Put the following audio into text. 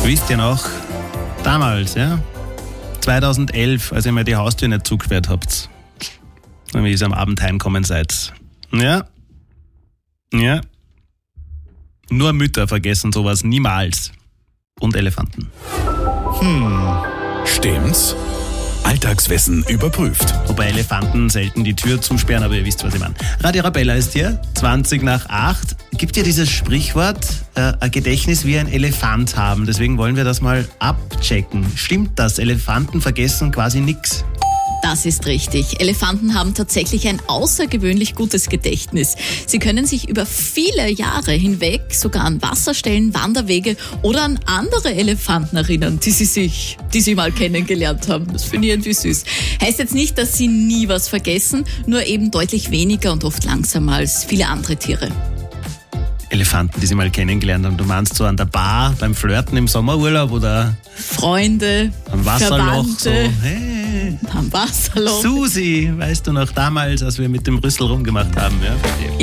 Wisst ihr noch, damals, ja, 2011, als ihr mir die Haustür nicht zugesperrt habt, wenn ihr am Abend heimgekommen seid. Ja. Nur Mütter vergessen sowas niemals. Und Elefanten. Stimmt's? Alltagswissen überprüft. Wobei Elefanten selten die Tür zusperren, aber ihr wisst, was ich meine. Radio Arabella ist hier, 20:08. Gibt ja dieses Sprichwort, ein Gedächtnis wie ein Elefant haben. Deswegen wollen wir das mal abchecken. Stimmt das? Elefanten vergessen quasi nichts. Das ist richtig. Elefanten haben tatsächlich ein außergewöhnlich gutes Gedächtnis. Sie können sich über viele Jahre hinweg sogar an Wasserstellen, Wanderwege oder an andere Elefanten erinnern, die sie mal kennengelernt haben. Das finde ich irgendwie süß. Heißt jetzt nicht, dass sie nie was vergessen, nur eben deutlich weniger und oft langsamer als viele andere Tiere. Elefanten, die sie mal kennengelernt haben. Du meinst so an der Bar, beim Flirten im Sommerurlaub oder Freunde, am Wasserloch, Verwandte, so, hey, am Wasserloch. Susi, weißt du noch damals, als wir mit dem Rüssel rumgemacht haben, ja?